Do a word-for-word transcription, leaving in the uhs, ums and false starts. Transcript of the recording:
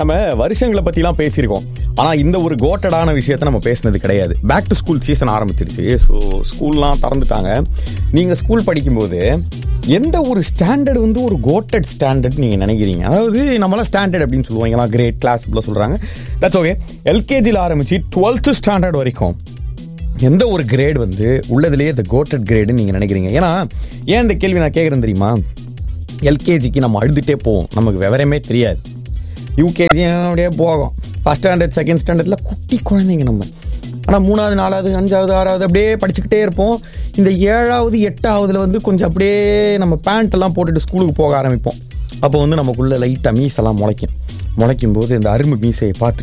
நம்ம வருஷங்களை பற்றிலாம் பேசியிருக்கோம். ஆனால் இந்த ஒரு கோட்டடான விஷயத்த நம்ம பேசினது கிடையாது. பேக் டு ஸ்கூல் சீசன் ஆரம்பிச்சிருச்சு. ஸோ ஸ்கூல்லாம் திறந்துட்டாங்க. நீங்கள் ஸ்கூல் படிக்கும்போது எந்த ஒரு ஸ்டாண்டர்ட் வந்து ஒரு கோட்டட் ஸ்டாண்டர்ட் நீங்கள் நினைக்கிறீங்க? அதாவது நம்மளாம் ஸ்டாண்டர்ட் அப்படின்னு சொல்லுவாங்களா, கிரேட் கிளாஸ் இப்படிலாம் சொல்கிறாங்க. That's okay. எல்கேஜியில் ஆரம்பிச்சு டுவெல்த்து ஸ்டாண்டர்ட் வரைக்கும் எந்த ஒரு கிரேட் வந்து உள்ளதுலேயே இந்த கோட்டட் கிரேடுன்னு நீங்கள் நினைக்கிறீங்க? ஏன்னா ஏன் இந்த கேள்வி நான் கேட்குறேன் தெரியுமா? எல்கேஜிக்கு நம்ம அழுதுகிட்டே போவோம், நமக்கு விவரமே தெரியாது. யூகேஜி அப்படியே போகும். ஃபஸ்ட் ஸ்டாண்டர்ட் செகண்ட் ஸ்டாண்டர்டில் குட்டி குழந்தைங்க நம்ம. ஆனால் மூணாவது நாலாவது அஞ்சாவது ஆறாவது அப்படியே படிச்சுக்கிட்டே இருப்போம். இந்த ஏழாவது எட்டாவதுல வந்து கொஞ்சம் அப்படியே நம்ம பேண்ட்டெல்லாம் போட்டுட்டு ஸ்கூலுக்கு போக ஆரம்பிப்போம். அப்போ வந்து நமக்குள்ளே லைட்டாக மீசெல்லாம் முளைக்கும். முளைக்கும் போது இந்த அரும்பு மீசையை பார்த்துட்டு